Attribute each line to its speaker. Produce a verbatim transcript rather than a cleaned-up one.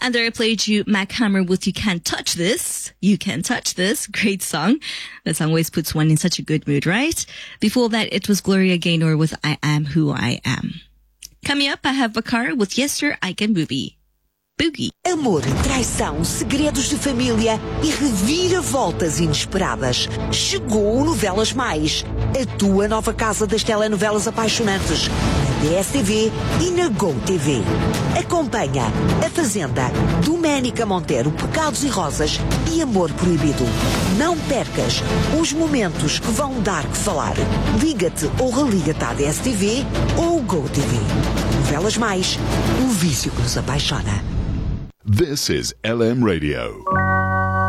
Speaker 1: And there I played you Mac Hammer with You Can't Touch This. You Can't Touch This. Great song. That song always puts one in such a good mood, right? Before that, it was Gloria Gaynor with I Am Who I Am. Coming up, I have Bakar with Yes Sir, I Can Boogie. Boogie.
Speaker 2: Amor, traição, segredos de família e reviravoltas inesperadas. Chegou o Novelas Mais, a tua nova casa das telenovelas apaixonantes, na D S T V e na GoTV. Acompanha A Fazenda, Doménica Monteiro, Pecados e Rosas e Amor Proibido. Não percas os momentos que vão dar que falar. Liga-te ou religa-te à D S T V ou GoTV. Novelas Mais, o vício que nos apaixona.
Speaker 3: This is L M Radio.